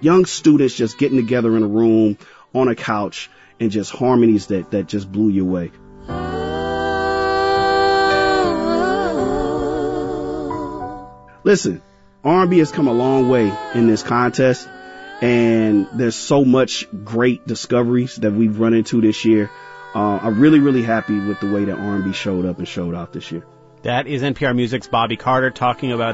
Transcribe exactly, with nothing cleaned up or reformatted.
young students just getting together in a room on a couch and just harmonies that, that just blew you away. Listen, R and B has come a long way in this contest, and there's so much great discoveries that we've run into this year. Uh, I'm really, really happy with the way that R and B showed up and showed out this year. That is N P R Music's Bobby Carter talking about